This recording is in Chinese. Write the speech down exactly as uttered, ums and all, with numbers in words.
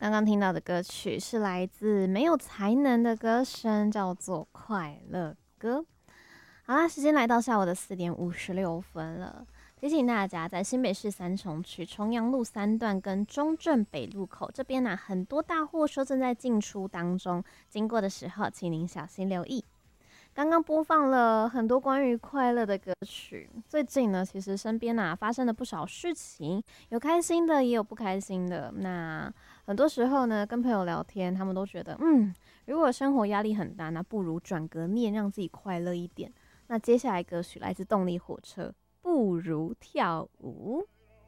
刚刚听到的歌曲是来自没有才能的歌声，叫做《快乐歌》。好啦，时间来到下午的四点五十六分了。提醒大家，在新北市三重区重阳路三段跟中正北路口这边呢、啊，很多大货车正在进出当中，经过的时候，请您小心留意。刚刚播放了很多关于快乐的歌曲。最近呢，其实身边啊发生了不少事情，有开心的，也有不开心的。那很多时候呢，跟朋友聊天，他们都觉得，嗯，如果生活压力很大，那不如转个念，让自己快乐一点。那接下来歌曲来自动力火车，不如跳舞。